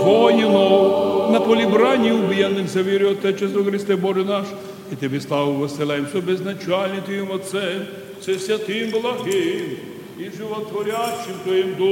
воїнов, на полі брані убієнних за вірю Отечество Христе Боже наш, і Тобі славу воселаєм, що безначальний Твоїм Отцем, все святим благим і животворящим Твоїм Духом.